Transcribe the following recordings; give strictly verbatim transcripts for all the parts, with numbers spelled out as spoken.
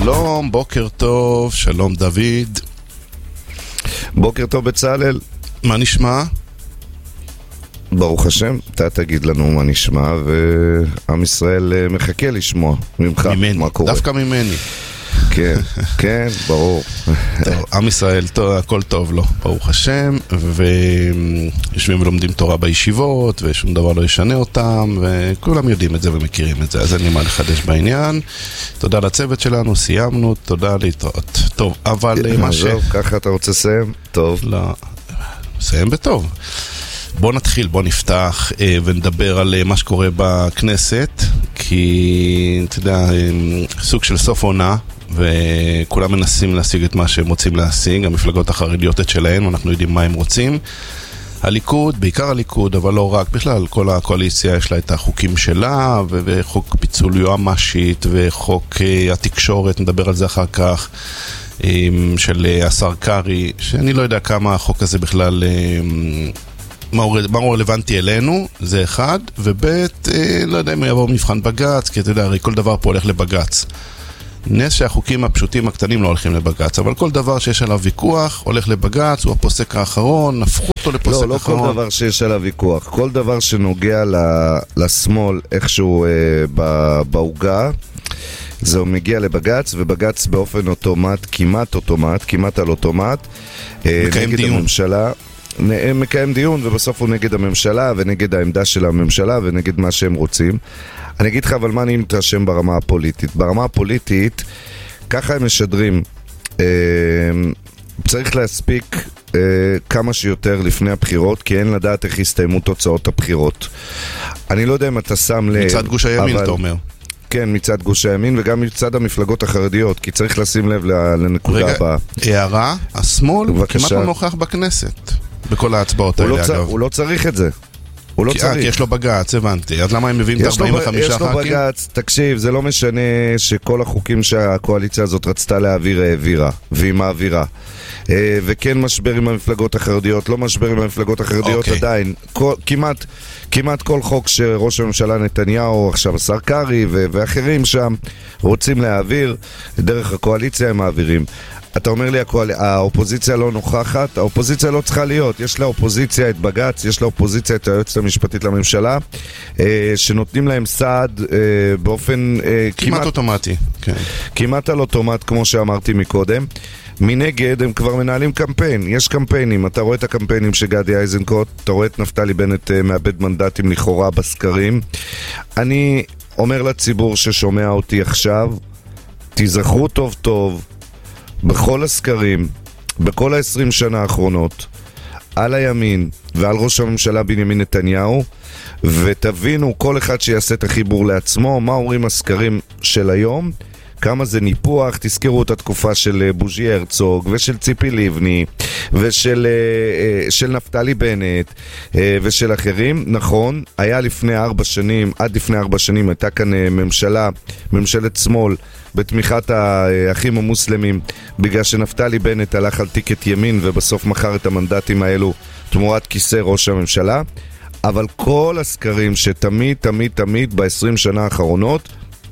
שלום, בוקר טוב, שלום דוד. בוקר טוב בצלאל. מה נשמע? ברוך השם, אתה תגיד לנו מה נשמע, ועם ישראל מחכה לשמוע ממך ממני, מה קורה. דווקא ממני. כן, כן, ברור. טוב, עם ישראל, טוב, הכל טוב לו, ברוך השם, ויושבים ולומדים תורה בישיבות, ושום דבר לא ישנה אותם, וכולם יודעים את זה ומכירים את זה, אז אין לי מה לחדש בעניין. תודה לצוות שלנו, סיימנו, תודה להתראות. טוב, אבל מה ש... ככה אתה רוצה לסיים? טוב. לא, סיים בטוב. בוא נתחיל, בוא נפתח אה, ונדבר על אה, מה שקורה בכנסת, כי אתה יודע, אה, סוג של סוף עונה, וכולם מנסים להשיג את מה שהם רוצים להשיג, המפלגות החרדיות את שלהם, אנחנו יודעים מה הם רוצים. הליכוד, בעיקר הליכוד, אבל לא רק, בכלל, כל הקואליציה יש לה את החוקים שלה, ו- וחוק פיצול יועמ"שית, וחוק אה, התקשורת, נדבר על זה אחר כך, אה, של אה, השר קרי, שאני לא יודע כמה החוק הזה בכלל... אה, מה הוא רלוונטי אלינו, זה אחד, ובית, אה, לא יודע אם יבוא מבחן בגץ, כי אתה יודע, הרי כל דבר פה הולך לבגץ. נס שהחוקים הפשוטים הקטנים לא הולכים לבגץ, אבל כל דבר שיש עליו ויכוח הולך לבגץ, הוא הפוסק האחרון, נפחו אותו לפוסק לא, לא האחרון. כל דבר שיש עליו ויכוח, כל דבר שנוגע לשמאל איכשהו אה, בעוגה, זה מגיע לבגץ, ובגץ באופן אוטומט, כמעט אוטומט, כמעט על אוטומט, אה, נגד דיון. הממשלה. מקיים דיון, ובסוף הוא נגד הממשלה ונגד העמדה של הממשלה ונגד מה שהם רוצים. אני אגיד לך אבל מה אני מתרשם ברמה הפוליטית. ברמה הפוליטית, ככה הם משדרים, אה, צריך להספיק אה, כמה שיותר לפני הבחירות, כי אין לדעת איך יסתיימו תוצאות הבחירות. אני לא יודע אם אתה שם לב, מצד גוש הימין, אבל... אתה אומר. כן, מצד גוש הימין וגם מצד המפלגות החרדיות, כי צריך לשים לב לנקודה הבאה. רגע, הערה, השמאל כמעט לא נוכח בכנסת. בכל ההצבעות האלה, לא צ... אגב. הוא לא צריך את זה. הוא לא כי, צריך. כי יש לו בגץ, הבנתי. אז למה הם מביאים את ארבעים וחמישה ח"כים? יש לו בגץ, תקשיב, זה לא משנה שכל החוקים שהקואליציה הזאת רצתה להעביר העבירה, והיא מעבירה. וכן משבר עם המפלגות החרדיות, לא משבר עם המפלגות החרדיות okay. עדיין. כל, כמעט, כמעט כל חוק שראש הממשלה נתניהו, עכשיו השר קרי ו- ואחרים שם רוצים להעביר, דרך הקואליציה הם מעבירים. אתה אומר לי, האופוזיציה לא נוכחת, האופוזיציה לא צריכה להיות, יש לאופוזיציה את בגץ, יש לאופוזיציה את היועצת המשפטית לממשלה, שנותנים להם סעד באופן כמעט, כמעט אוטומטי, כן. כמעט על אוטומט, כמו שאמרתי מקודם. מנגד הם כבר מנהלים קמפיין, יש קמפיינים, אתה רואה את הקמפיינים של גדי איזנקוט, אתה רואה את נפתלי בנט מאבד מנדטים לכאורה בסקרים. אני אומר לציבור ששומע אותי עכשיו, תזכרו טוב טוב, בכל הסקרים, בכל ה-עשרים שנה האחרונות, על הימין ועל ראש הממשלה בנימין נתניהו, ותבינו כל אחד שיעשה את החיבור לעצמו, מה אומרים הסקרים של היום, כמה זה ניפוח. תזכרו את התקופה של בוז'י הרצוג ושל ציפי לבני ושל של נפתלי בנט ושל אחרים. נכון, היה לפני ארבע שנים, עד לפני ארבע שנים הייתה כאן ממשלה, ממשלת שמאל בתמיכת האחים המוסלמים, בגלל שנפתלי בנט הלך על טיקט ימין ובסוף מכר את המנדטים האלו תמורת כיסא ראש הממשלה. אבל כל הסקרים שתמיד תמיד תמיד ב-עשרים שנה האחרונות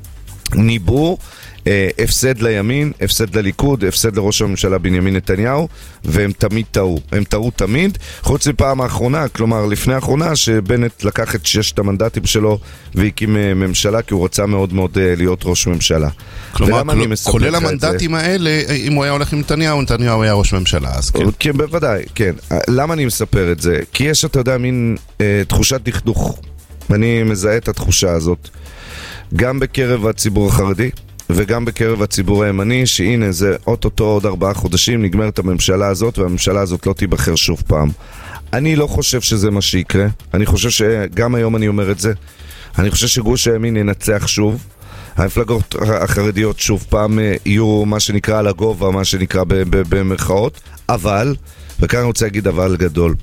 ניבאו הפסד לימין, הפסד לליכוד, הפסד לראש הממשלה בנימין נתניהו, והם תמיד טעו. הם טעו תמיד, חוץ מפעם האחרונה, כלומר לפני האחרונה, שבנט לקח את ששת המנדטים שלו והקים ממשלה, כי הוא רצה מאוד מאוד להיות ראש ממשלה. כלומר, כולל המנדטים האלה, אם הוא היה הולך עם נתניהו, נתניהו היה ראש ממשלה, אז כן. כן, בוודאי, כן. למה אני מספר את זה? כי יש, אתה יודע, מין אה, תחושת דכדוך. אני מזהה את התחושה הזאת. גם בקרב הציבור החרדי, וגם בקרב הציבור הימני, שהנה זה אוטוטו עוד ארבעה חודשים נגמרת הממשלה הזאת, והממשלה הזאת לא תיבחר שוב פעם. אני לא חושב שזה מה שיקרה. אני חושב שגם היום אני אומר את זה. אני חושב שגוש הימין ינצח שוב. המפלגות החרדיות שוב פעם יהיו מה שנקרא על הגובה, מה שנקרא במרכאות. אבל, וכאן אני רוצה להגיד אבל גדול,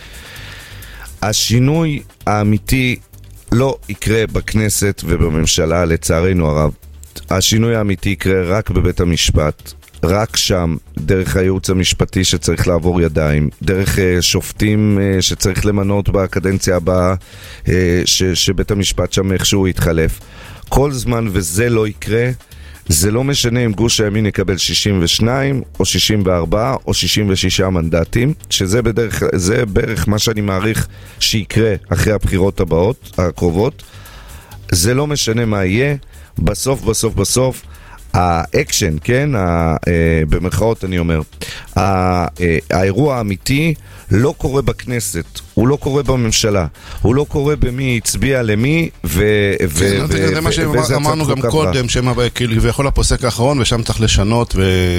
השינוי האמיתי לא יקרה בכנסת ובממשלה, לצערנו הרב. השינוי האמיתי יקרה רק בבית המשפט, רק שם, דרך הייעוץ המשפטי שצריך לעבור ידיים, דרך uh, שופטים uh, שצריך למנות בקדנציה הבאה, uh, ש- שבית המשפט שם איכשהו יתחלף. כל זמן וזה לא יקרה, זה לא משנה אם גוש הימין יקבל שישים ושתיים או שישים וארבע או שישים ושישה מנדטים, שזה בדרך, זה בערך מה שאני מעריך שיקרה אחרי הבחירות הבאות, הקרובות. זה לא משנה מה יהיה, בסוף בסוף בסוף האקשן, כן, במרכאות אני אומר, האירוע האמיתי לא קורה בכנסת, הוא לא קורה בממשלה, הוא לא קורה במי הצביע למי זה מה שאמרנו גם קודם, שהם ויכול הפוסק האחרון ושם צריך לשנות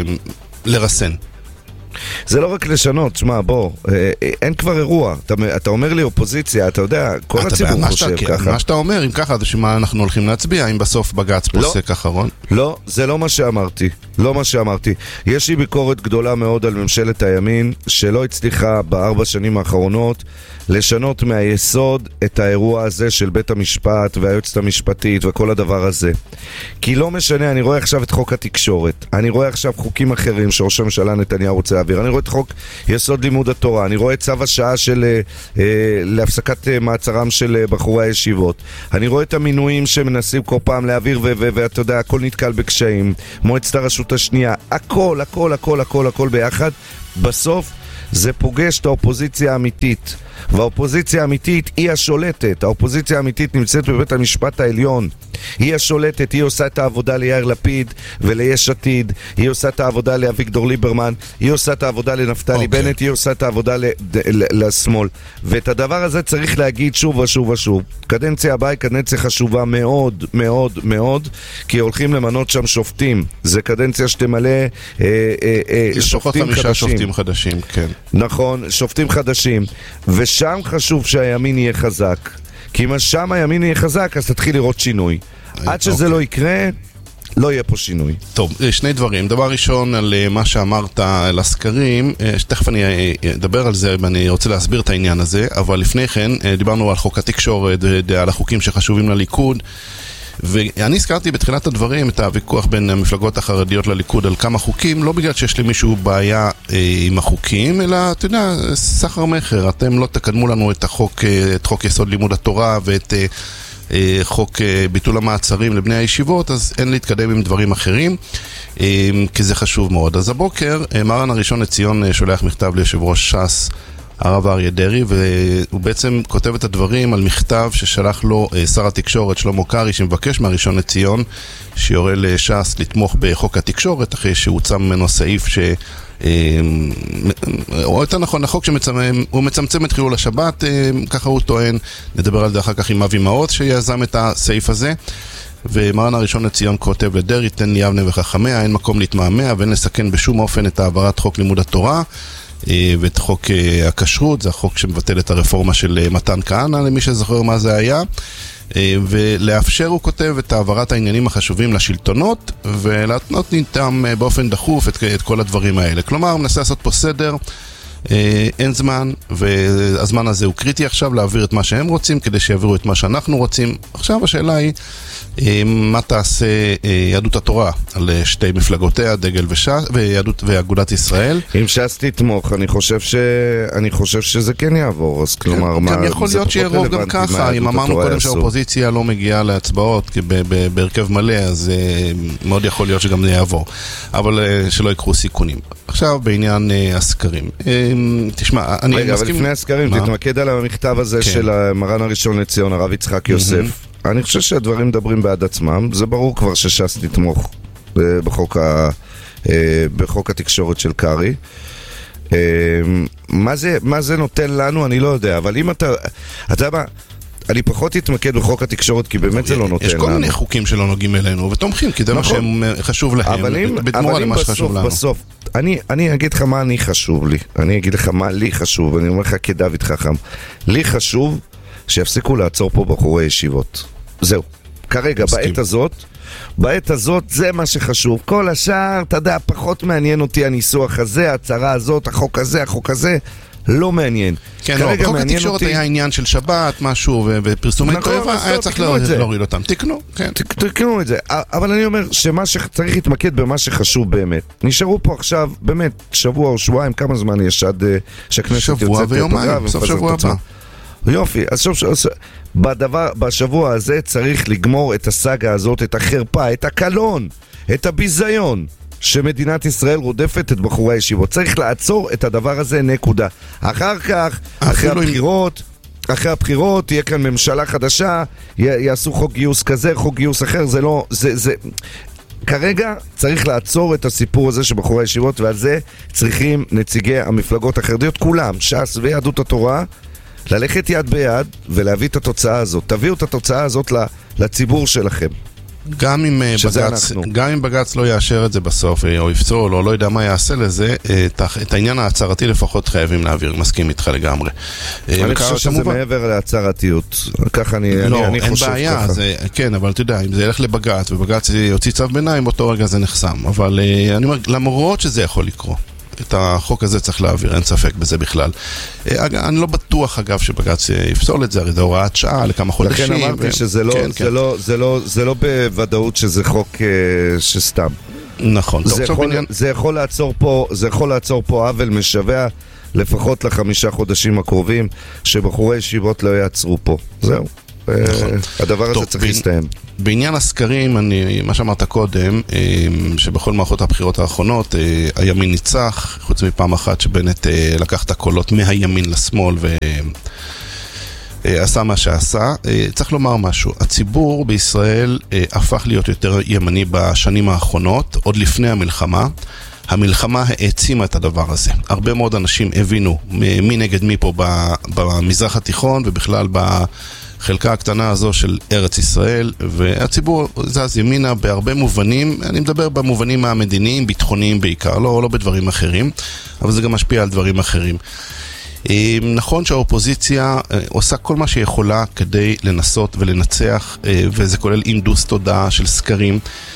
ולרסן. זה לא רק לשנות, שמה, בוא, אין כבר אירוע. אתה, אתה אומר לי אופוזיציה, אתה יודע, כל הציבור חושב ככה. מה שאתה אומר, אם ככה, זה שמה אנחנו הולכים להצביע, אם בסוף בג"ץ פוסק אחרון? לא, זה לא מה שאמרתי. לא מה שאמרתי. יש לי ביקורת גדולה מאוד על ממשלת הימין, שלא הצליחה בארבע שנים האחרונות לשנות מהיסוד את האירוע הזה של בית המשפט והיועצת המשפטית וכל הדבר הזה. כי לא משנה, אני רואה עכשיו את חוק התקשורת, אני רואה עכשיו חוקים אחרים שראש הממשלה נתניהו רוצה להעביר, אני רואה את חוק יסוד לימוד התורה, אני רואה את צו השעה של אה, אה, להפסקת אה, מעצרם של אה, בחורי הישיבות, אני רואה את המינויים שמנסים כל פעם להעביר ואתה יודע, הכל נתקל בקשיים, מועצת הרשות השנייה, הכל, הכל, הכל, הכל, הכל ביחד. בסוף זה פוגש את האופוזיציה האמיתית, והאופוזיציה האמיתית היא השולטת. האופוזיציה האמיתית נמצאת בבית המשפט העליון, היא השולטת, היא עושה את העבודה ליאיר לפיד וליש עתיד, היא עושה את העבודה לאביגדור ליברמן, היא עושה את העבודה לנפתלי okay. בנט, היא עושה את העבודה ל- ל- לשמאל. ואת הדבר הזה צריך להגיד שוב ושוב ושוב. קדנציה הבאה היא קדנציה חשובה מאוד מאוד מאוד, כי הולכים למנות שם שופטים. זה קדנציה שתמלא אה, אה, אה, שופטים חדשים. שופטים חדשים, כן. נכון, שופטים חדשים. ושם חשוב שהימין יהיה חזק. כי אם שם הימין יהיה חזק, אז תתחיל לראות שינוי. עד שזה לא יקרה, לא יהיה פה שינוי. טוב, שני דברים. דבר ראשון, על מה שאמרת על הסקרים, שתכף אני אדבר על זה, ואני רוצה להסביר את העניין הזה, אבל לפני כן, דיברנו על חוק התקשורת, על החוקים שחשובים לליכוד, ואני הזכרתי בתחילת הדברים את הוויכוח בין המפלגות החרדיות לליכוד על כמה חוקים, לא בגלל שיש למישהו בעיה אה, עם החוקים, אלא, אתה יודע, סחר מחר. אתם לא תקדמו לנו את החוק, את חוק יסוד לימוד התורה ואת אה, אה, חוק אה, ביטול המעצרים לבני הישיבות, אז אין להתקדם עם דברים אחרים, אה, כי זה חשוב מאוד. אז הבוקר, אה, מרן הראשון לציון אה, שולח מכתב ליושב ראש ש"ס, הרב אריה דרעי, והוא בעצם כותב את הדברים על מכתב ששלח לו שר התקשורת שלמה קרעי, שמבקש מהראשון לציון שיורה לש"ס לתמוך בחוק התקשורת, אחרי שהוצא ממנו סעיף ש... או יותר נכון, החוק שהוא מצמצם את חילול השבת, ככה הוא טוען. נדבר על זה אחר כך עם אבי מעוז שיזם את הסעיף הזה. ומרן הראשון לציון כותב לדרעי, תן לי אבנה וחכמיה, אין מקום להתמהמה ואין לסכן בשום אופן את העברת חוק לימוד התורה ואת חוק הכשרות, זה החוק שמבטל את הרפורמה של מתן כהנא, למי שזוכר מה זה היה, ולאפשר, הוא כותב, את העברת העניינים החשובים לשלטונות, ולהתנות איתם באופן דחוף את, את כל הדברים האלה. כלומר, הוא מנסה לעשות פה סדר, אין זמן, והזמן הזה הוא קריטי עכשיו להעביר את מה שהם רוצים, כדי שיעבירו את מה שאנחנו רוצים. עכשיו השאלה היא, מה תעשה יהדות התורה על שתי מפלגותיה, דגל וש"ס, ויהדות ואגודת ישראל? אם ש"ס תתמוך, אני חושב ש... אני חושב שזה כן יעבור, אז כלומר, כן, גם יכול להיות שיהיה רוב גם ככה, אם אמרנו קודם שהאופוזיציה לא מגיעה להצבעות בהרכב מלא, אז מאוד יכול להיות שגם זה יעבור, אבל שלא יקחו סיכונים. עכשיו בעניין הסקרים, תשמע, אני רגע, מסכים... אבל לפני הסקרים, מה? תתמקד על המכתב הזה כן. של מרן הראשון לציון, הרב יצחק יוסף. Mm-hmm. אני חושב שהדברים מדברים בעד עצמם, זה ברור כבר שש"ס תתמוך בחוק, ה... בחוק התקשורת של קרעי. מה זה, מה זה נותן לנו, אני לא יודע, אבל אם אתה... אתה יודע מה... אני פחות אתמקד בחוק התקשורת, כי באמת זה לא נותן לנו. יש כל מיני חוקים שלא נוגעים אלינו, ותומכים, כי זה מה שחשוב להם, בתמורה למה שחשוב לנו. בסוף, אני, אני אגיד לך מה אני חשוב לי. אני אגיד לך מה לי חשוב, אני אומר לך כדוד חכם. לי חשוב שיפסיקו לעצור פה בחורי ישיבות. זהו. כרגע, בעת הזאת, בעת הזאת זה מה שחשוב. כל השאר, אתה יודע, פחות מעניין אותי הניסוח הזה, ההצהרה הזאת, החוק הזה, החוק הזה. לא מעניין. כן, לא, בחוק התקשורת היה עניין של שבת, משהו, ופרסומי תועבה, היה צריך להוריד אותם. תקנו, כן. תקנו את זה. אבל אני אומר שמה שצריך להתמקד במה שחשוב באמת. נשארו פה עכשיו, באמת, שבוע או שבועיים, כמה זמן יש עד שהכנסת יוצאת שבוע ויומיים, סוף שבוע הבא. יופי, אז שוב, שוב, בדבר, בשבוע הזה צריך לגמור את הסאגה הזאת, את החרפה, את הקלון, את הביזיון שמדינת ישראל רודפת את בחורי הישיבות. צריך לעצור את הדבר הזה, נקודה. אחר כך, אחרי הבחירות, אחרי הבחירות תהיה כאן ממשלה חדשה, י- יעשו חוק גיוס כזה, חוק גיוס אחר, זה לא, זה, זה... כרגע צריך לעצור את הסיפור הזה של בחורי הישיבות, ועל זה צריכים נציגי המפלגות החרדיות, כולם, ש"ס ויהדות התורה, ללכת יד ביד ולהביא את התוצאה הזאת. תביאו את התוצאה הזאת לציבור שלכם. גם אם בג"ץ, גם אם בג"ץ לא יאשר את זה בסוף, או יפסול, או לא יודע מה יעשה לזה, את העניין ההצהרתי לפחות חייבים להעביר, מסכים איתך לגמרי. אני חושב שזה מעבר להצהרתיות, ככה אני חושב ככה. לא, אין בעיה, כן, אבל אתה יודע, אם זה ילך לבג"ץ, ובג"ץ יוציא צו ביניים, באותו רגע זה נחסם. אבל אני אומר, למרות שזה יכול לקרות, את החוק הזה צריך להעביר, אין ספק בזה בכלל. אני לא בטוח אגב שבג"ץ יפסול את זה, הרי זה הוראת שעה לכמה חודשים. לכן אמרתי שזה לא, כן, זה כן. לא, זה לא, זה לא בוודאות שזה חוק שסתם. נכון. זה יכול, בעניין... זה יכול לעצור פה, זה יכול לעצור פה עוול משווה לפחות לחמישה חודשים הקרובים, שבחורי ישיבות לא יעצרו פה. זהו. נכון. הדבר הזה צריך להסתיים. בעניין הסקרים, אני, מה שאמרת קודם, שבכל מערכות הבחירות האחרונות הימין ניצח, חוץ מפעם אחת שבנט לקח את הקולות מהימין לשמאל ועשה מה שעשה. צריך לומר משהו, הציבור בישראל הפך להיות יותר ימני בשנים האחרונות, עוד לפני המלחמה. המלחמה העצימה את הדבר הזה. הרבה מאוד אנשים הבינו מי נגד מי פה במזרח התיכון ובכלל ב... חלקה הקטנה הזו של ארץ ישראל, והציבור זז ימינה בהרבה מובנים, אני מדבר במובנים המדיניים, ביטחוניים בעיקר, לא, לא בדברים אחרים, אבל זה גם משפיע על דברים אחרים. נכון שהאופוזיציה עושה כל מה שיכולה כדי לנסות ולנצח, וזה כולל אינדוס תודעה של סקרים,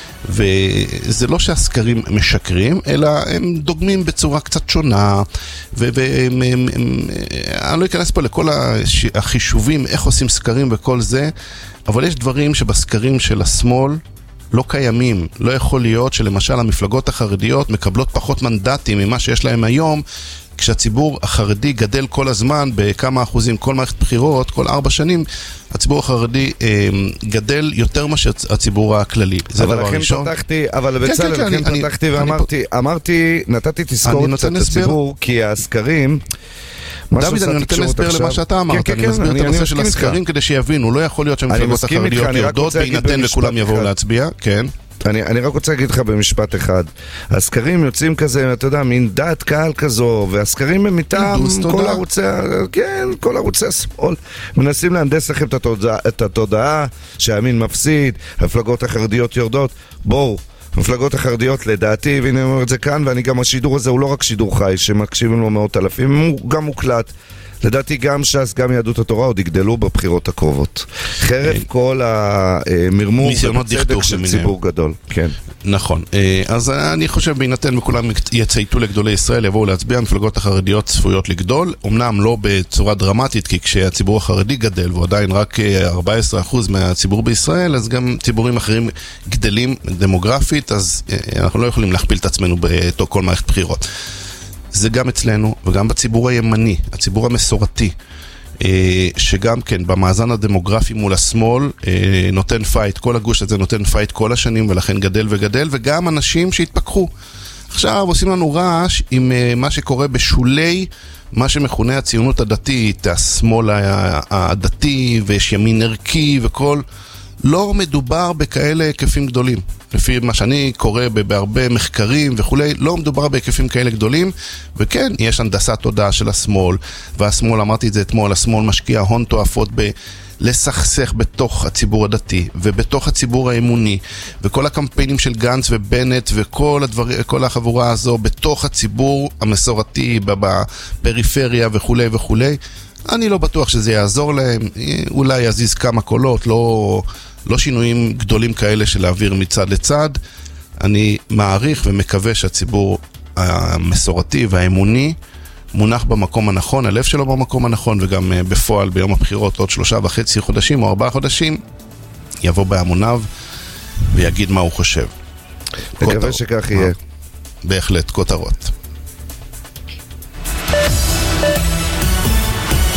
וזה לא שהסקרים משקרים, אלא הם דוגמים בצורה קצת שונה, ואני לא אכנס פה לכל החישובים, איך עושים סקרים וכל זה, אבל יש דברים שבסקרים של השמאל לא קיימים. לא יכול להיות שלמשל המפלגות החרדיות מקבלות פחות מנדטים ממה שיש להם היום, כשהציבור החרדי גדל כל הזמן בכמה אחוזים, כל מערכת בחירות, כל ארבע שנים, הציבור החרדי אה, גדל יותר מאשר הציבור הכללי. זה דבר ראשון. פתחתי, אבל בצלאל, כן, כן, כן, פתחתי אני, ואמרתי, אני, אמרתי, נתתי תזכורת קצת לציבור, כי הסקרים... דוד, אני נותן להסבר למה שאתה אמרת, אני מסביר את הנושא של הסקרים כדי שיבינו, לא יכול להיות שהמפלגות החרדיות יורדות בהינתן וכולם יבואו להצביע, כן. אני, אני רק רוצה להגיד לך במשפט אחד, הסקרים יוצאים כזה, אתה יודע, מין דעת קהל כזו, והסקרים הם מטעם כל ערוצי, כן, כל ערוצי השמאל, מנסים להנדס לכם את התודעה, את התודעה שהימין מפסיד, המפלגות החרדיות יורדות. בואו, המפלגות החרדיות לדעתי, והנה אני אומר את זה כאן, ואני גם, השידור הזה הוא לא רק שידור חי, שמקשיבים לו מאות אלפים, הוא גם מוקלט. לדעתי גם ש"ס, גם יהדות התורה עוד יגדלו בבחירות הקרובות. חרף כל המרמור ובצדק של ציבור גדול. כן. נכון. אז אני חושב בהינתן וכולם יצייתו לגדולי ישראל, יבואו להצביע, המפלגות החרדיות צפויות לגדול, אמנם לא בצורה דרמטית, כי כשהציבור החרדי גדל, והוא עדיין רק ארבעה עשר אחוז מהציבור בישראל, אז גם ציבורים אחרים גדלים דמוגרפית, אז אנחנו לא יכולים להכפיל את עצמנו בתוך כל מערכת בחירות. זה גם אצלנו וגם בציבור הימני, הציבור המסורתי, שגם כן במאזן הדמוגרפי מול השמאל נותן פייט, כל הגוש הזה נותן פייט כל השנים ולכן גדל וגדל, וגם אנשים שהתפכחו. עכשיו עושים לנו רעש עם מה שקורה בשולי מה שמכונה הציונות הדתית, השמאל הדתי ויש ימין ערכי וכל. לא מדובר בכאלה היקפים גדולים. לפי מה שאני קורא בהרבה מחקרים וכולי, לא מדובר בהיקפים כאלה גדולים, וכן, יש הנדסת תודעה של השמאל, והשמאל, אמרתי את זה אתמול, השמאל משקיע הון תועפות בלסכסך בתוך הציבור הדתי, ובתוך הציבור האמוני, וכל הקמפיינים של גנץ ובנט, וכל הדבר, כל החבורה הזו, בתוך הציבור המסורתי, בפריפריה וכולי וכולי. אני לא בטוח שזה יעזור להם, אולי יזיז כמה קולות, לא... לא שינויים גדולים כאלה של להעביר מצד לצד. אני מעריך ומקווה שהציבור המסורתי והאמוני מונח במקום הנכון, הלב שלו במקום הנכון, וגם בפועל ביום הבחירות עוד שלושה וחצי חודשים או ארבעה חודשים יבוא בהמוניו ויגיד מה הוא חושב. מקווה שכך יהיה. בהחלט, כותרות.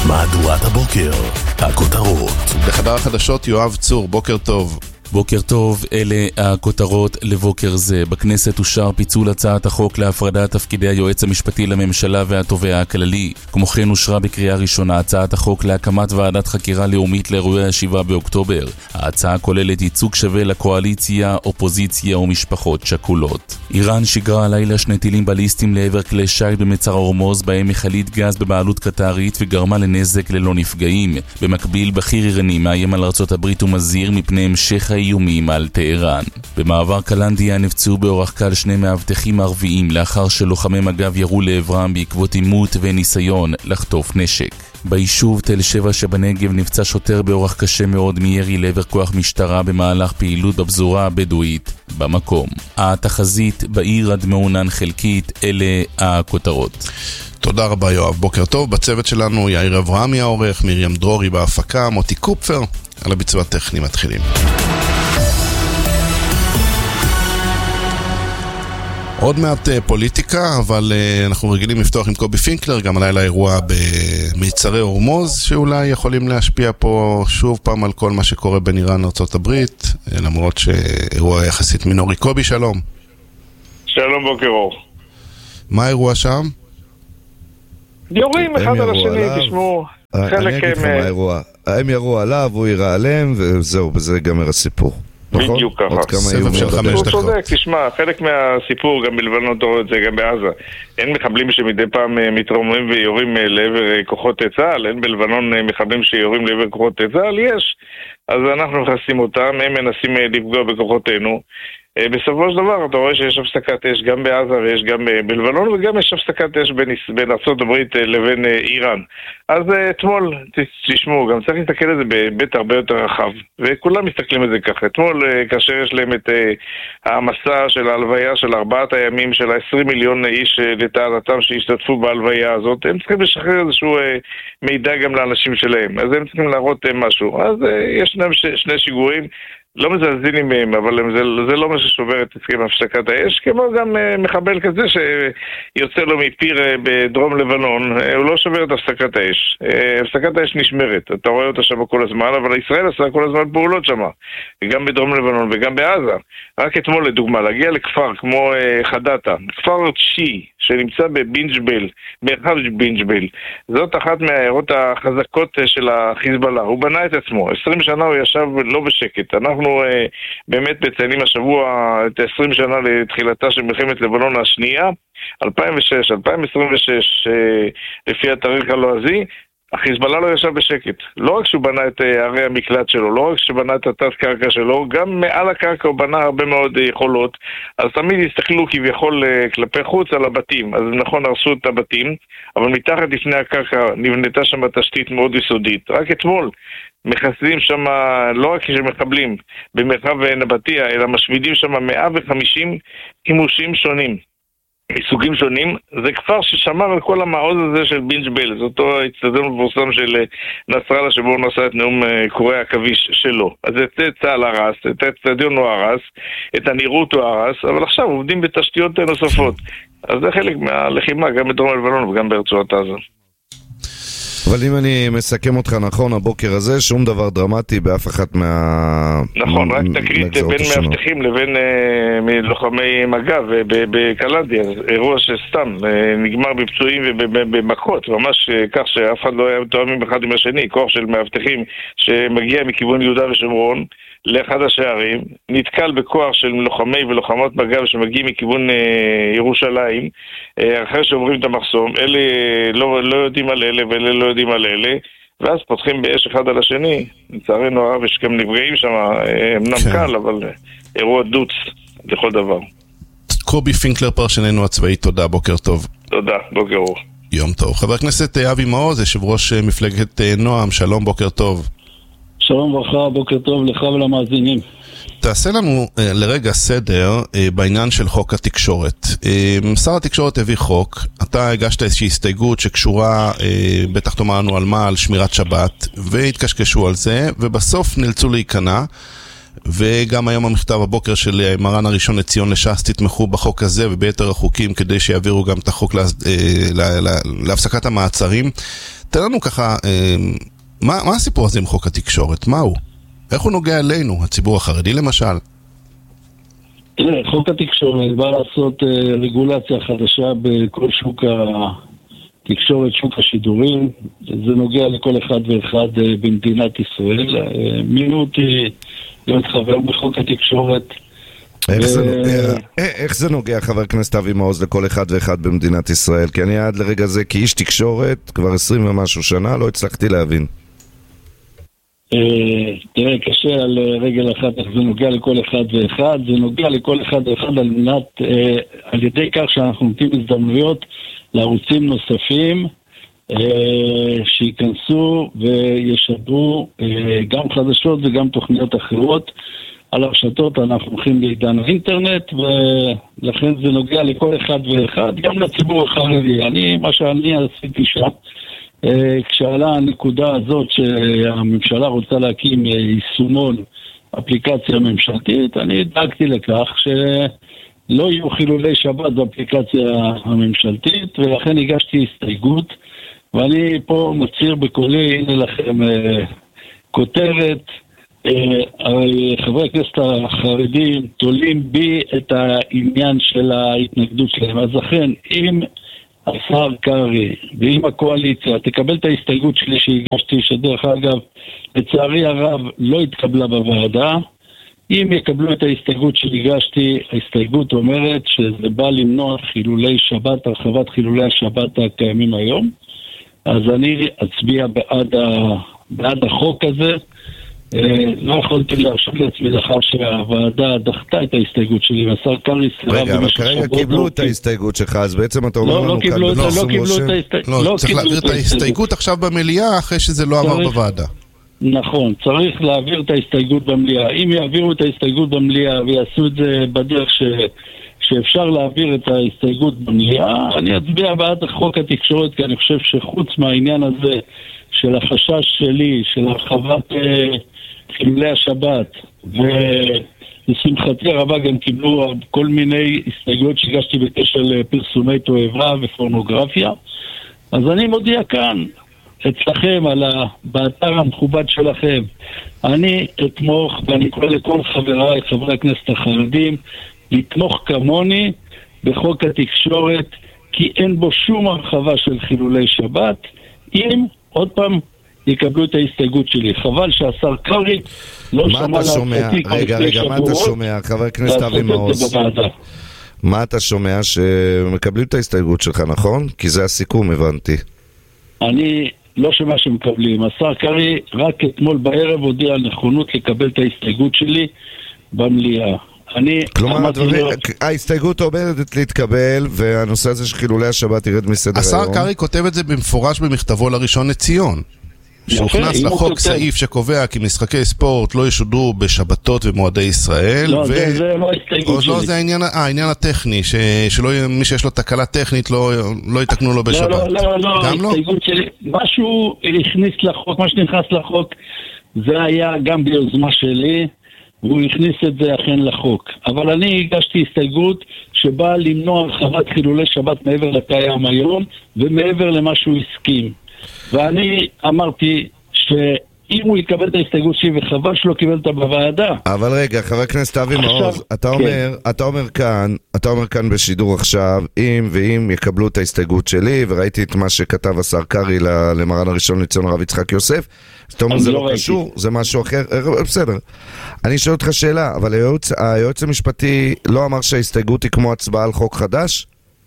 מהדורת הבוקר, הכותרות. בחדר החדשות יואב צור, בוקר טוב. בוקר טוב, אלה הכותרות לבוקר זה. בכנסת אושר פיצול הצעת החוק להפרדת תפקידי היועץ המשפטי לממשלה והתובע הכללי. כמו כן אושרה בקריאה ראשונה הצעת החוק להקמת ועדת חקירה לאומית לאירועי השבעה באוקטובר. ההצעה כוללת ייצוג שווה לקואליציה, אופוזיציה ומשפחות שכולות. איראן שיגרה הלילה שני טילים בליסטיים לעבר כלי שיט במצר הורמוז, בהם מכלית גז בבעלות קטרית, וגרמה לנזק ללא נפגעים. במקביל, בכיר איראני מאיים על ארצות הברית ומזהיר מפני המשך האיומים על טהרן. במעבר קלנדיה נפצעו באורח קל שני מאבטחים ערביים לאחר שלוחמי מג"ב ירו לעברם בעקבות עימות וניסיון לחטוף נשק. ביישוב תל שבע שבנגב נפצע שוטר באורח קשה מאוד מירי לעבר כוח משטרה במהלך פעילות בפזורה הבדואית במקום. התחזית בעיר עד מעונן חלקית, אלה הכותרות. תודה רבה יואב, בוקר טוב. בצוות שלנו יאיר אברהמי העורך, מרים דרורי בהפקה, מוטי קופפר על הביצוע הטכני. מתחילים. עוד מעט פוליטיקה, אבל אנחנו רגילים לפתוח עם קובי פינקלר, גם עליי לאירוע במיצרי הורמוז, שאולי יכולים להשפיע פה שוב פעם על כל מה שקורה בין איראן לארצות הברית, למרות שאירוע יחסית מינורי. קובי, שלום. שלום, בוקר אור. מה האירוע שם? יורים אחד על השני, תשמעו. אני אגיד לך מה האירוע. הם ירו עליו, הוא ירה עליהם, וזהו, בזה ייגמר הסיפור. בדיוק ככה. סבב של חמש דקות. הוא צודק, תשמע, חלק מהסיפור, גם בלבנון אתה רואה את זה, גם בעזה. אין מחבלים שמדי פעם מתרוממים ויורים לעבר כוחות צה"ל, אין בלבנון מחבלים שיורים לעבר כוחות צה"ל, יש. אז אנחנו מכנסים אותם, הם מנסים לפגוע בכוחותינו. בסופו של דבר אתה רואה שיש הפסקת אש גם בעזה ויש גם בלבנון, וגם יש הפסקת אש בין, בין ארצות הברית לבין איראן. אז אתמול, תשמעו, גם צריך להסתכל על זה בהיבט הרבה יותר רחב, וכולם מסתכלים על זה ככה. אתמול, כאשר יש להם את המסע של ההלוויה של ארבעת הימים של ה-עשרים מיליון איש לטענתם שהשתתפו בהלוויה הזאת, הם צריכים לשחרר איזשהו מידע גם לאנשים שלהם, אז הם צריכים להראות משהו. אז יש להם שני שיגורים, לא מזלזלים מהם, אבל זה, זה לא מה ששובר את הסכם הפסקת האש, כמו גם uh, מחבל כזה שיוצא לו מפיר uh, בדרום לבנון, uh, הוא לא שובר את הפסקת האש. Uh, הפסקת האש נשמרת, אתה רואה אותה שם כל הזמן, אבל ישראל עשה כל הזמן פעולות שם, גם בדרום לבנון וגם בעזה. רק אתמול לדוגמה, להגיע לכפר כמו uh, חדתה, כפר תשיעי, שנמצא בבינג'בל, מרחב בינג'בל. זאת אחת מהעיירות החזקות של החיזבאללה. הוא בנה את עצמו. עשרים שנה הוא ישב לא בשקט. אנחנו אה, באמת מציינים השבוע את עשרים שנה לתחילתה של מלחמת לבנון השנייה. אלפיים ושש, אלפיים עשרים ושש, אה, לפי התאריך הלועזי, החיזבאללה לא ישב בשקט. לא רק שהוא בנה את ערי המקלט שלו, לא רק שהוא בנה את התת קרקע שלו, גם מעל הקרקע הוא בנה הרבה מאוד יכולות. אז תמיד הסתכלו כביכול כלפי חוץ על הבתים. אז נכון, הרסו את הבתים, אבל מתחת לפני הקרקע נבנתה שם תשתית מאוד יסודית. רק אתמול מחסדים שם, לא רק שמחבלים במרחב נבטיה, אלא משמידים שם מאה וחמישים חימושים שונים. מסוגים שונים. זה כפר ששמר על כל המעוז הזה של בינג'בל, זה אותו הצטדיון מפורסם של נסראללה שבו הוא נשא את נאום קורי העכביש שלו. אז את צה"ל הרס, את הצטדיון הוא הרס, את הנראות הוא הרס, אבל עכשיו עובדים בתשתיות נוספות. אז זה חלק מהלחימה גם בדרום לבנון וגם ברצועת עזה. אבל אם אני מסכם אותך נכון, הבוקר הזה, שום דבר דרמטי באף אחת מה... נכון, רק תקרית בין מאבטחים לבין לוחמי מג"ב בקלנדיה, אירוע שסתם נגמר בפצועים ובמכות, ממש כך שאף אחד לא היה מתואמים אחד עם השני, כוח של מאבטחים שמגיע מכיוון יהודה ושומרון לאחד השערים, נתקל בכוח של לוחמי ולוחמות מג"ב שמגיעים מכיוון אה, ירושלים, אה, אחרי שעוברים את המחסום, אלה לא, לא יודעים על אלה ואלה לא יודעים על אלה, ואז פותחים באש אחד על השני. לצערנו הרב יש גם נפגעים שם, אה, אמנם כן. קל, אבל אה, אירוע דוץ לכל דבר. קובי פינקלר, פרשננו הצבאי, תודה, בוקר טוב. תודה, בוקר אור. יום טוב. חבר הכנסת אבי מעוז, יושב ראש מפלגת נועם, שלום, בוקר טוב. שלום וברכה, בוקר טוב לך ולמאזינים. תעשה לנו uh, לרגע סדר uh, בעניין של חוק התקשורת. Uh, שר התקשורת הביא חוק, אתה הגשת איזושהי הסתייגות שקשורה, uh, בטח תאמרנו על מה, על שמירת שבת, והתקשקשו על זה, ובסוף נאלצו להיכנע, וגם היום המכתב הבוקר של מרן הראשון לציון לש"ס, תתמכו בחוק הזה וביתר החוקים כדי שיעבירו גם את החוק לה, לה, לה, להפסקת המעצרים. תן לנו ככה, מה, מה הסיפור הזה עם חוק התקשורת? מה הוא? איך הוא נוגע אלינו, הציבור החרדי למשל? חוק התקשורת בא לעשות רגולציה חדשה בכל שוק התקשורת, שוק השידורים. זה נוגע לכל אחד ואחד במדינת ישראל. מינו אותי להיות חבר בחוק התקשורת. איך זה נוגע, איך זה נוגע, חבר הכנסת אבי מעוז, לכל אחד ואחד במדינת ישראל? כי אני עד לרגע זה, כאיש תקשורת, כבר עשרים ומשהו שנה, לא הצלחתי להבין. תראה, קשה על רגל אחת, איך זה נוגע לכל אחד ואחד. זה נוגע לכל אחד ואחד על מנת, על ידי כך שאנחנו נותנים הזדמנויות לערוצים נוספים שיכנסו וישדרו גם חדשות וגם תוכניות אחרות. על הרשתות אנחנו הולכים לעידן האינטרנט, ולכן זה נוגע לכל אחד ואחד, גם לציבור החרדי. אני, מה שאני עשיתי שם, כשעלה הנקודה הזאת שהממשלה רוצה להקים יישומון אפליקציה ממשלתית, אני דאגתי לכך שלא יהיו חילולי שבת באפליקציה הממשלתית, ולכן הגשתי הסתייגות, ואני פה מצהיר בקולי, הנה לכם כותרת, חברי הכנסת החרדים תולים בי את העניין של ההתנגדות שלהם. אז לכן, אם השר קרי ואם הקואליציה תקבל את ההסתייגות שלי שהגשתי, שדרך אגב לצערי הרב לא התקבלה בוועדה, אם יקבלו את ההסתייגות שהגשתי, ההסתייגות אומרת שזה בא למנוע חילולי שבת, הרחבת חילולי השבת הקיימים היום, אז אני אצביע בעד, ה... בעד החוק הזה. לא יכולתי להרשות לעצמי לאחר שהוועדה דחתה את ההסתייגות שלי, והשר קרי סירב. רגע, אבל כרגע קיבלו את ההסתייגות שלך, אז בעצם אתה אומר לנו כאן לא קיבלו את ההסתייגות. לא, צריך להעביר את ההסתייגות עכשיו במליאה אחרי שזה לא עבר בוועדה. נכון, צריך להעביר את ההסתייגות במליאה. אם יעבירו את ההסתייגות במליאה ויעשו את זה בדרך ש... שאפשר להעביר את ההסתייגות במליאה, אני אצביע בעד חוק התקשורת, כי אני חושב שחוץ מהעניין הזה של החשש שלי, של הרחבת חילולי השבת, ולשמחתי הרבה גם קיבלו כל מיני הסתייגויות שהגשתי בקשר לפרסומי תועבה ופורנוגרפיה, אז אני מודיע כאן אצלכם, על ה... באתר המכובד שלכם, אני אתמוך, ואני קורא לכל חבריי, חברי הכנסת החרדים, לתמוך כמוני בחוק התקשורת, כי אין בו שום הרחבה של חילולי שבת, אם עוד פעם יקבלו את ההסתייגות שלי. חבל שהשר קרי לא שמע להצעתי. רגע, רגע, מה אתה שומע, חבר הכנסת אבי מעוז? מה אתה שומע? שמקבלים את ההסתייגות שלך, נכון? כי זה הסיכום, הבנתי. אני לא שומע שמקבלים. השר קרי רק אתמול בערב הודיע על נכונות לקבל את ההסתייגות שלי במליאה. אני כלומר, ההסתייגות עומדת להתקבל, והנושא הזה של חילולי השבת ירד מסדר היום. השר קרי כותב את זה במפורש במכתבו לראשון לציון, שהוכנס לחוק סעיף שקובע כי משחקי ספורט לא ישודרו בשבתות ומועדי ישראל. לא, זה לא ההסתייגות שלי. לא, זה העניין הטכני, שמי שיש לו תקלה טכנית לא יתקנו לו בשבת. לא, לא, לא, ההסתייגות שלי, משהו הכניס לחוק, מה שנכנס לחוק, זה היה גם ביוזמה שלי, והוא הכניס את זה אכן לחוק. אבל אני הגשתי הסתייגות שבאה למנוע הרחבת חילולי שבת מעבר לקיים היום, ומעבר למה שהוא הסכים. ואני אמרתי שאם הוא יקבל את ההסתייגות שלי, וחבל שלא קיבל אותה בוועדה. אבל רגע, חבר הכנסת אבי מעוז, אתה אומר, אתה אומר כאן, אתה אומר כאן בשידור עכשיו, אם ואם יקבלו את ההסתייגות שלי, וראיתי את מה שכתב השר קרי למרן הראשון לציון הרב יצחק יוסף, אז אתה אומר זה לא קשור, זה משהו אחר, בסדר. אני שואל אותך שאלה, אבל היועץ המשפטי לא אמר שההסתייגות היא כמו הצבעה על חוק חדש?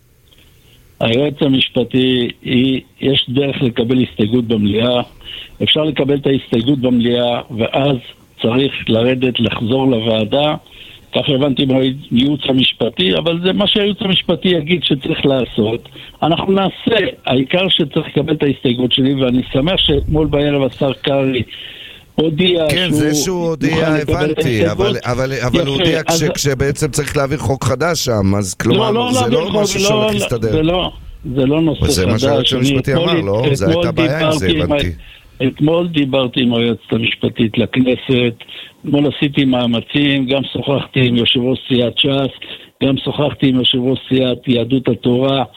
היועץ המשפטי, יש דרך לקבל הסתייגות במליאה, אפשר לקבל את ההסתייגות במליאה, ואז צריך לרדת, לחזור לוועדה, כך הבנתי מהייעוץ המשפטי, אבל זה מה שהייעוץ המשפטי יגיד שצריך לעשות. אנחנו נעשה, העיקר שצריך לקבל את ההסתייגות שלי, ואני שמח שאתמול בערב השר קרי הודיע כן, שהוא... זה שהוא הודיע, הבנתי, אבל, אבל, אבל הוא הודיע כש, כשבעצם צריך להעביר חוק חדש שם, אז כלומר, לא, לא, זה לא, לא משהו שהולך להסתדר. זה לא, זה לא נושא חדש. זה מה שהיועץ המשפטי אמר, לא? זה הייתה בעיה עם זה, הבנתי. אתמול דיברתי עם היועצת המשפטית לכנסת, אתמול עשיתי מאמצים, גם שוחחתי עם יושב ראש סיעת ש"ס, גם שוחחתי עם יושב ראש סיעת יהדות התורה,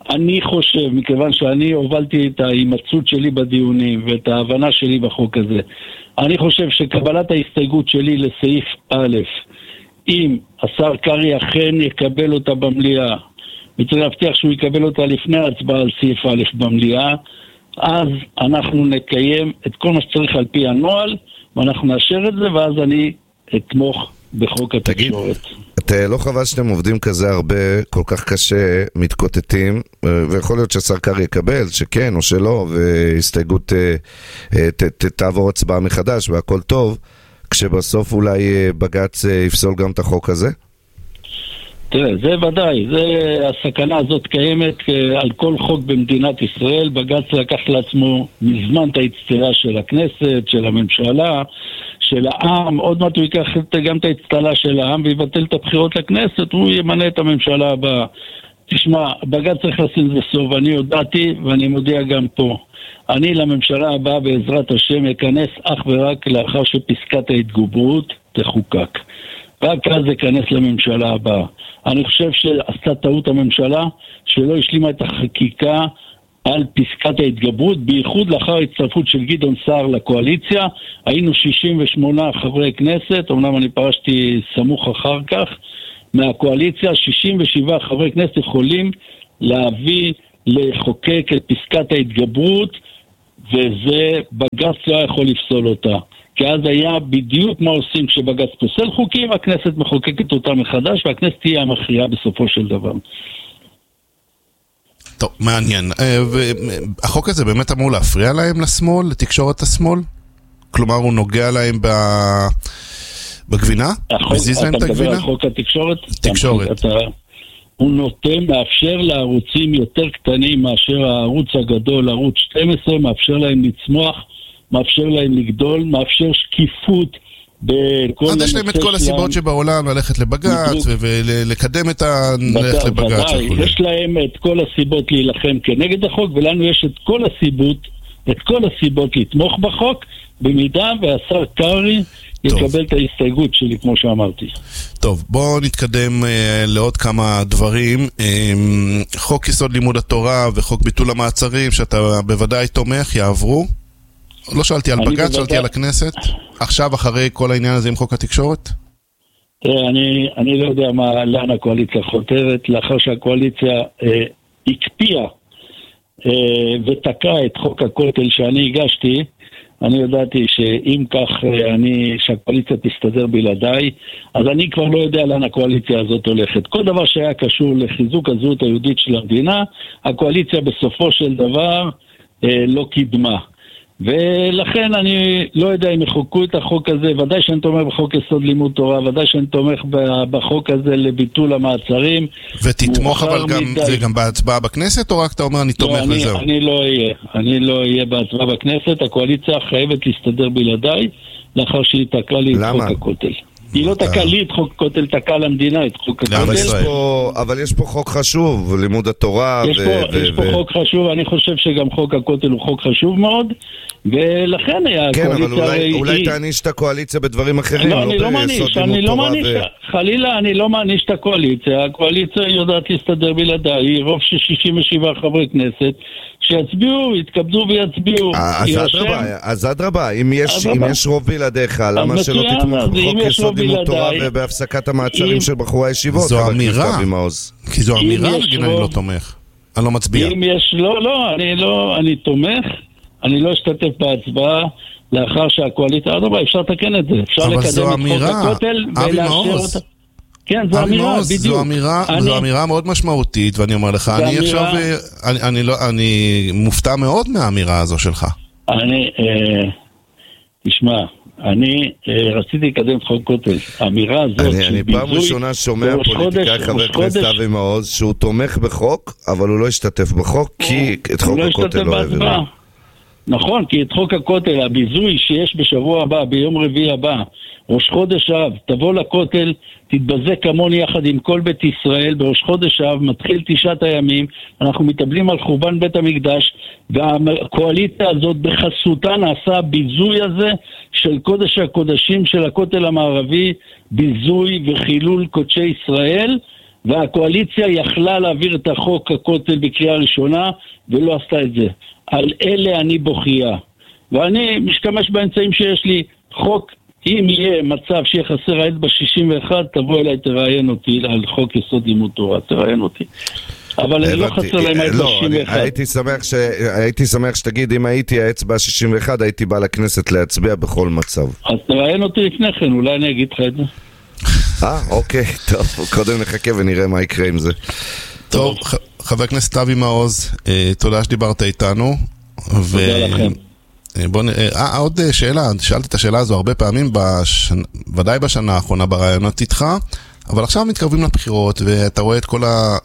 אני חושב, מכיוון שאני הובלתי את ההימצאות שלי בדיונים ואת ההבנה שלי בחוק הזה, אני חושב שקבלת ההסתייגות שלי לסעיף א', אם השר קרי אכן יקבל אותה במליאה, וצריך להבטיח שהוא יקבל אותה לפני ההצבעה על סעיף א' במליאה, אז אנחנו נקיים את כל מה שצריך על פי הנוהל, ואנחנו נאשר את זה, ואז אני אתמוך בחוק התקשורת. תגיד, לא חבל שאתם עובדים כזה הרבה, כל כך קשה, מתקוטטים, ויכול להיות שהשר קרי יקבל, שכן או שלא, והסתייגות ת, ת, תעבור הצבעה מחדש, והכל טוב, כשבסוף אולי בג"ץ יפסול גם את החוק הזה? תראה, זה ודאי, זה, הסכנה הזאת קיימת על כל חוק במדינת ישראל. בג"ץ לקח לעצמו מזמן את האצטלה של הכנסת, של הממשלה, של העם. עוד מעט הוא ייקח גם את האצטלה של העם ויבטל את הבחירות לכנסת, הוא ימנה את הממשלה הבאה. תשמע, בג"ץ צריך לשים זה סוף, אני הודעתי ואני מודיע גם פה. אני לממשלה הבאה בעזרת השם אכנס אך ורק לאחר שפסקת ההתגברות תחוקק. רק אז אכנס לממשלה הבאה. אני חושב שעשתה טעות הממשלה שלא השלימה את החקיקה על פסקת ההתגברות, בייחוד לאחר הצטרפות של גדעון סער לקואליציה. היינו שישים ושמונה חברי כנסת, אמנם אני פרשתי סמוך אחר כך מהקואליציה, שישים ושבעה חברי כנסת יכולים להביא, לחוקק את פסקת ההתגברות, וזה בג"ץ לא יכול לפסול אותה. כי אז היה בדיוק מה עושים כשבג"ץ פוסל חוקים, הכנסת מחוקקת אותם מחדש, והכנסת תהיה המכריעה בסופו של דבר. טוב, מעניין. החוק הזה באמת אמור להפריע להם לשמאל, לתקשורת השמאל? כלומר, הוא נוגע להם בגבינה? מזיז להם את הגבינה? אתה מדבר על חוק התקשורת? תקשורת. הוא נותן, מאפשר לערוצים יותר קטנים מאשר הערוץ הגדול, ערוץ שתים עשרה, מאפשר להם לצמוח, מאפשר להם לגדול, מאפשר שקיפות בכל הנושא. אז יש להם את כל הסיבות שבעולם ללכת לבג"ץ ולקדם את הלכת לבג"ץ. יש להם את כל הסיבות להילחם כנגד החוק, ולנו יש את כל הסיבות, את כל הסיבות לתמוך בחוק, במידה והשר קרי יקבל את ההסתייגות שלי, כמו שאמרתי. טוב, בואו נתקדם אה, לעוד כמה דברים. אה, חוק יסוד לימוד התורה וחוק ביטול המעצרים, שאתה בוודאי תומך, יעברו? לא שאלתי על בג"ץ, בוודא... שאלתי על הכנסת. עכשיו, אחרי כל העניין הזה עם חוק התקשורת? תראה, אני, אני לא יודע מה, לאן הקואליציה חותרת, לאחר שהקואליציה אה, הקפיאה אה, ותקעה את חוק הכותל שאני הגשתי, אני ידעתי שאם כך אני, שהקואליציה תסתדר בלעדיי, אז אני כבר לא יודע לאן הקואליציה הזאת הולכת. כל דבר שהיה קשור לחיזוק הזהות היהודית של המדינה, הקואליציה בסופו של דבר אה, לא קידמה. ולכן אני לא יודע אם יחוקקו את החוק הזה, ודאי שאני תומך בחוק יסוד לימוד תורה, ודאי שאני תומך בחוק הזה לביטול המעצרים. ותתמוך אבל גם, זה גם בהצבעה בכנסת, או רק אתה אומר אני תומך לא, וזהו? אני, אני לא אהיה, אני לא אהיה בהצבעה בכנסת, הקואליציה חייבת להסתדר בלעדיי, לאחר שהיא תקעה לי את חוק הכותל. היא לא תקעה לי את חוק הכותל, תקעה למדינה את חוק הכותל. אבל יש פה חוק חשוב, לימוד התורה. יש פה חוק חשוב, אני חושב שגם חוק הכותל הוא חוק חשוב מאוד, ולכן היה כן, אבל אולי תעניש את הקואליציה בדברים אחרים, לא ביסוד לימוד תורה. חלילה, אני לא מעניש את הקואליציה, הקואליציה יודעת להסתדר בלעדיי, היא רוב של שישים ושבעה חברי כנסת, שיצביעו, יתכבדו ויצביעו. אז אדרבה, אם יש רוב בלעדיך, למה שלא תתמוך בחוק יסוד לימוד תורה ובהפסקת המעצרים של בחורי הישיבות? זו אמירה, כי זו אמירה, נגיד אני לא תומך, אני לא מצביע. אם יש, לא, לא, אני לא, אני תומך, אני לא אשתתף בהצבעה, לאחר שהקואליציה, אדרבה, אפשר לתקן את זה, אפשר לקדם את חוק הכותל ולאשר אותה. כן, זו אמירה, בדיוק. זו אמירה, זו אמירה מאוד משמעותית, ואני אומר לך, אני עכשיו, אני, אני לא, אני מופתע מאוד מהאמירה הזו שלך. אני, תשמע, אני רציתי לקדם את חוק כותל. האמירה הזאת אני, אני פעם ראשונה שומע פוליטיקאי חבר כנסת אבי מעוז, שהוא תומך בחוק, אבל הוא לא השתתף בחוק, כי את חוק הכותל לא העביר. נכון, כי את חוק הכותל, הביזוי שיש בשבוע הבא, ביום רביעי הבא, ראש חודש אב, תבוא לכותל, תתבזה כמוני יחד עם כל בית ישראל, בראש חודש אב, מתחיל תשעת הימים, אנחנו מתאבלים על חורבן בית המקדש, והקואליציה הזאת בחסותה נעשה הביזוי הזה של קודש הקודשים של הכותל המערבי, ביזוי וחילול קודשי ישראל, והקואליציה יכלה להעביר את החוק הכותל בקריאה ראשונה, ולא עשתה את זה. על אלה אני בוכייה. ואני משתמש באמצעים שיש לי. חוק, אם יהיה מצב שיהיה חסר האצבע שישים ואחת, תבוא אליי, תראיין אותי על חוק יסוד לימוד תורה, תראיין אותי. אבל לא חסר להם האצבע שישים ואחת. הייתי שמח ש... הייתי שמח שתגיד, אם הייתי האצבע שישים ואחת, הייתי בא לכנסת להצביע בכל מצב. אז תראיין אותי לפני כן, אולי אני אגיד לך את זה. אה, אוקיי, טוב, קודם נחכה ונראה מה יקרה עם זה. טוב, חבר הכנסת אבי מעוז, תודה שדיברת איתנו. תודה לכם. בוא נראה, אה, עוד שאלה, שאלתי את השאלה הזו הרבה פעמים, בשנה, ודאי בשנה האחרונה ברעיונות איתך, אבל עכשיו מתקרבים לבחירות, ואתה רואה את כל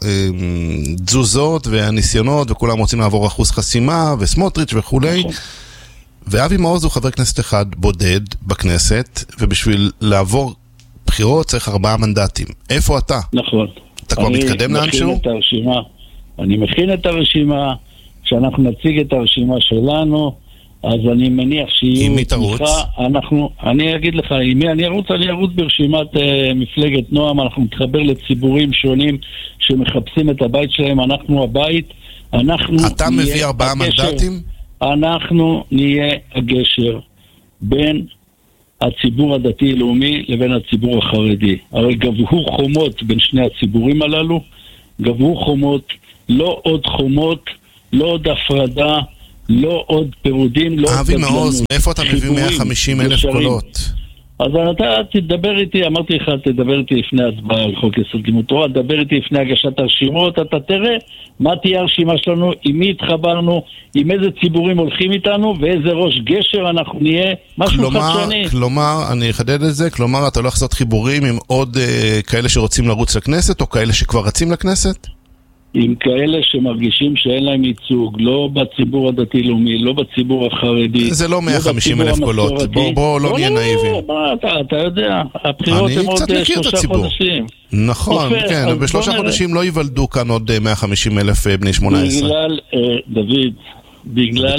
התזוזות והניסיונות, וכולם רוצים לעבור אחוז חסימה, וסמוטריץ' וכולי, ואבי מעוז הוא חבר כנסת אחד בודד בכנסת, ובשביל לעבור בחירות צריך ארבעה מנדטים. איפה אתה? נכון. אתה כבר מתקדם לאנשהו? אני מכין את הרשימה, כשאנחנו נציג את הרשימה שלנו, אז אני מניח שיהיו... עם מי תרוץ? אנחנו, אני אגיד לך, עם מי אני ארוץ? אני ארוץ ברשימת uh, מפלגת נועם, אנחנו מתחבר לציבורים שונים שמחפשים את הבית שלהם, אנחנו הבית, אנחנו... אתה מביא ארבעה מנדטים? אנחנו נהיה הגשר בין הציבור הדתי-לאומי לבין הציבור החרדי. הרי גבהו חומות בין שני הציבורים הללו, גבהו חומות, לא עוד חומות, לא עוד הפרדה, לא עוד פירודים, לא עוד אבי מעוז, מאיפה אתה מביא מאה וחמישים אלף קולות? אז אתה תדבר איתי, אמרתי לך, תדבר איתי לפני הצבעה על חוק יסוד לימוד תורה, תדבר איתי לפני הגשת הרשימות, אתה תראה מה תהיה הרשימה שלנו, עם מי התחברנו, עם איזה ציבורים הולכים איתנו, ואיזה ראש גשר אנחנו נהיה, משהו חדשני. כלומר, אני אחדד את זה, כלומר, אתה לא יכול לעשות חיבורים עם עוד uh, כאלה שרוצים לרוץ לכנסת, או כאלה שכבר רצים לכנסת? עם כאלה שמרגישים שאין להם ייצוג, לא בציבור הדתי-לאומי, לא בציבור החרדי. זה לא מאה וחמישים אלף קולות, בואו בוא, לא נהיה נאיבים. לא, אתה, אתה יודע, הבחירות הם עוד שלושה חודשים. נכון, יפה, כן, בשלושה חודשים לא ייוולדו כאן עוד מאה וחמישים אלף בני שמונה עשרה. בגלל, אה, דוד, בגלל ש...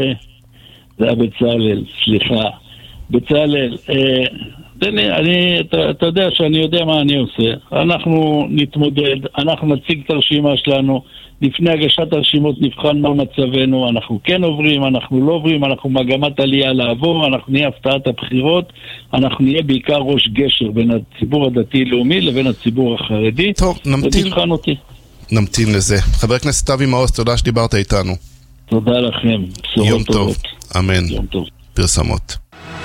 זה היה בצלאל, סליחה. בצלאל, אה... אני, אני, אתה, אתה יודע שאני יודע מה אני עושה. אנחנו נתמודד, אנחנו נציג את הרשימה שלנו, לפני הגשת הרשימות נבחן מה מצבנו, אנחנו כן עוברים, אנחנו לא עוברים, אנחנו מגמת עלייה לעבור, אנחנו נהיה הפתעת הבחירות, אנחנו נהיה בעיקר ראש גשר בין הציבור הדתי-לאומי לבין הציבור החרדי. טוב, נמתין, ונבחן אותי. נמתין לזה. חבר הכנסת אבי מעוז, תודה שדיברת איתנו. תודה לכם. יום טוב, אמן. יום טוב. פרסמות.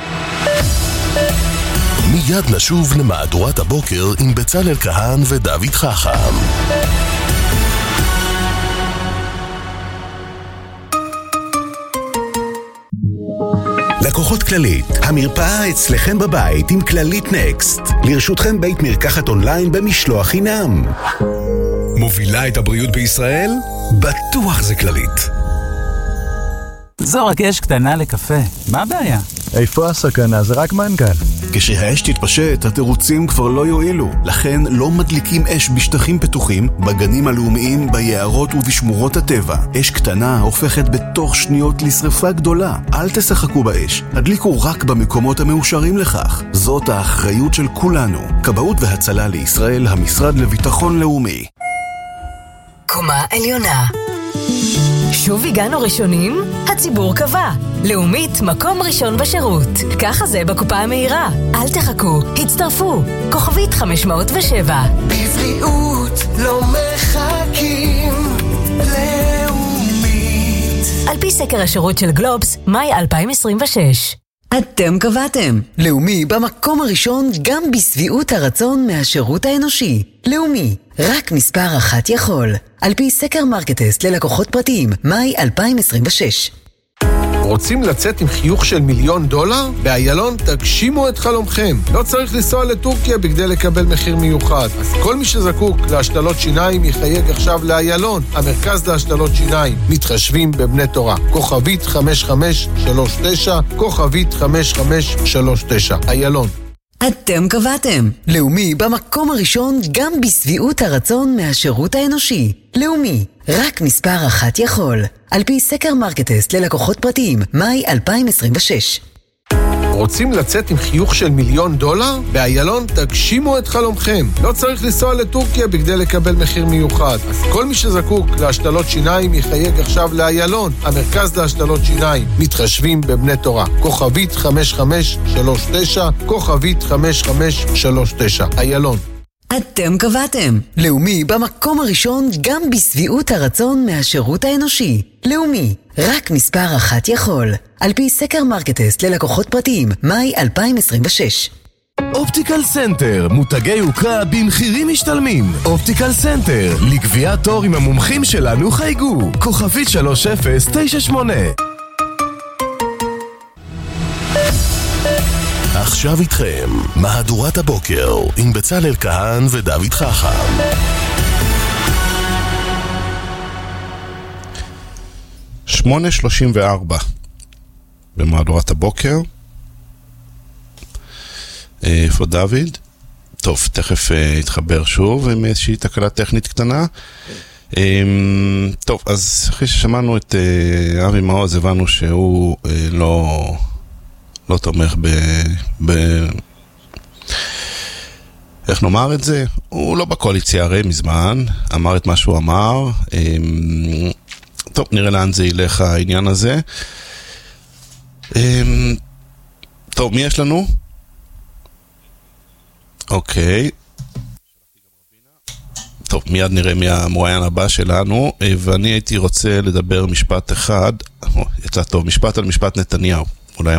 מיד נשוב למהדורת הבוקר עם בצלאל כהן ודוד חכם. לקוחות כללית, המרפאה אצלכם בבית עם כללית נקסט. לרשותכם בית מרקחת אונליין במשלוח חינם. מובילה את הבריאות בישראל? בטוח זה כללית. זו רק אש קטנה לקפה, מה הבעיה? איפה הסכנה? זה רק מנגל. כשהאש תתפשט, התירוצים כבר לא יועילו. לכן לא מדליקים אש בשטחים פתוחים, בגנים הלאומיים, ביערות ובשמורות הטבע. אש קטנה הופכת בתוך שניות לשריפה גדולה. אל תשחקו באש, הדליקו רק במקומות המאושרים לכך. זאת האחריות של כולנו. כבאות והצלה לישראל, המשרד לביטחון לאומי. קומה עליונה. שוב הגענו ראשונים? הציבור קבע. לאומית, מקום ראשון בשירות. ככה זה בקופה המהירה. אל תחכו, הצטרפו. כוכבית חמש מאות ושבע. בבריאות לא מחכים. לאומית. על פי סקר השירות של גלובס, מאי אלפיים עשרים ושש. אתם קבעתם. לאומי במקום הראשון גם בסביעות הרצון מהשירות האנושי. לאומי, רק מספר אחת יכול. על פי סקר מרקטסט ללקוחות פרטיים, מאי אלפיים עשרים ושש. רוצים לצאת עם חיוך של מיליון דולר? באיילון תגשימו את חלומכם. לא צריך לנסוע לטורקיה בכדי לקבל מחיר מיוחד. אז כל מי שזקוק להשתלות שיניים יחייג עכשיו לאיילון, המרכז להשתלות שיניים. מתחשבים בבני תורה. כוכבית חמש חמש שלוש תשע, כוכבית חמש חמש שלוש תשע. איילון. אתם קבעתם. לאומי במקום הראשון גם בסביעות הרצון מהשירות האנושי. לאומי, רק מספר אחת יכול. על פי סקר מרקטסט ללקוחות פרטיים, מאי אלפיים עשרים ושש. רוצים לצאת עם חיוך של מיליון דולר? באיילון תגשימו את חלומכם. לא צריך לנסוע לטורקיה בכדי לקבל מחיר מיוחד. אז כל מי שזקוק להשתלות שיניים יחייג עכשיו לאיילון, המרכז להשתלות שיניים. מתחשבים בבני תורה. כוכבית חמש חמש שלוש תשע, כוכבית חמש חמש שלוש תשע. איילון. אתם קבעתם. לאומי במקום הראשון גם בסביעות הרצון מהשירות האנושי. לאומי, רק מספר אחת יכול. על פי סקר מרקטסט ללקוחות פרטיים, מאי אלפיים עשרים ושש. אופטיקל סנטר, מותגי יוקרה במחירים משתלמים. אופטיקל סנטר, לקביעת תור עם המומחים שלנו חייגו. כוכבית שלוש אפס תשע שמונה. עכשיו איתכם, מהדורת הבוקר עם בצלאל כהן ודוד חכם. שמונה שלושים וארבע במהדורת הבוקר. איפה דוד? טוב, תכף יתחבר שוב עם איזושהי תקלה טכנית קטנה. טוב, אז אחרי ששמענו את אבי מעוז, הבנו שהוא לא... לא תומך ב... ב... איך נאמר את זה? הוא לא בקואליציה הרי מזמן, אמר את מה שהוא אמר. טוב, נראה לאן זה ילך העניין הזה. טוב, מי יש לנו? אוקיי. טוב, מיד נראה מי המרואיין הבא שלנו, ואני הייתי רוצה לדבר משפט אחד, יצא טוב, משפט על משפט נתניהו.